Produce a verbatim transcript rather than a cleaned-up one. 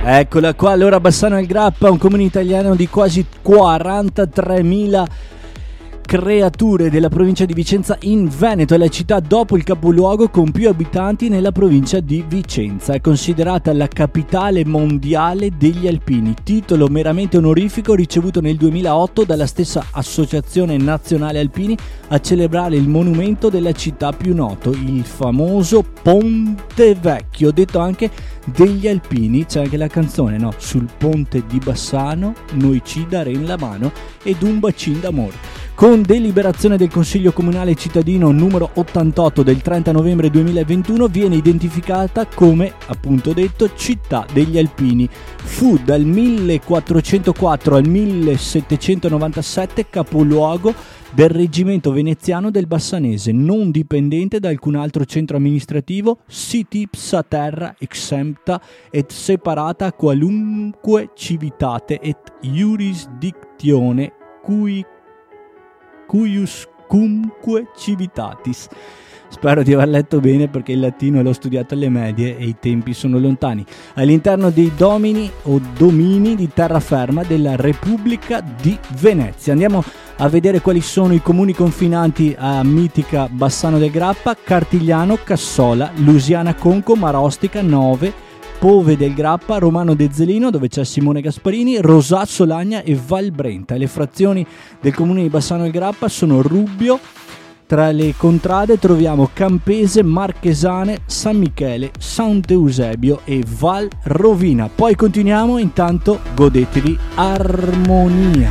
Eccola qua, allora Bassano al Grappa, un comune italiano di quasi quarantatremila creature della provincia di Vicenza in Veneto. È la città dopo il capoluogo con più abitanti nella provincia di Vicenza. È considerata la capitale mondiale degli alpini, titolo meramente onorifico ricevuto nel duemilaotto dalla stessa Associazione Nazionale Alpini a celebrare il monumento della città più noto, il famoso Ponte Vecchio, detto anche degli alpini. C'è anche la canzone, no? Sul ponte di Bassano noi ci daremo la mano ed un bacin d'amore. Con deliberazione del Consiglio Comunale Cittadino numero ottantotto del trenta novembre duemilaventuno viene identificata come, appunto detto, città degli alpini. Fu dal millequattrocentoquattro al millesettecentonovantasette capoluogo del reggimento veneziano del Bassanese, non dipendente da alcun altro centro amministrativo, sit ipsa terra exempta et separata qualunque civitate et jurisdictione cui cuiuscumque civitatis. Spero di aver letto bene perché il latino l'ho studiato alle medie e i tempi sono lontani. All'interno dei domini o domini di terraferma della Repubblica di Venezia. Andiamo a vedere quali sono i comuni confinanti a mitica Bassano del Grappa: Cartigliano, Cassola, Lusiana Conco, Marostica, Nove, Pove del Grappa, Romano de Zelino, dove c'è Simone Gasparini, Rosà, Solagna e Valbrenta. E le frazioni del comune di Bassano del Grappa sono Rubbio. Tra le contrade troviamo Campese, Marchesane, San Michele, Sant'Eusebio e Val Rovina. Poi continuiamo, intanto godetevi Armonia.